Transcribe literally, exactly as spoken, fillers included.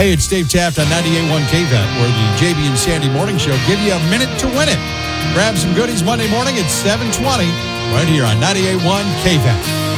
Hey, it's Dave Taft on ninety-eight point one K V A T, where the J B and Sandy Morning Show give you a minute to win it. Grab some goodies Monday morning at seven twenty, right here on ninety-eight point one K V A T.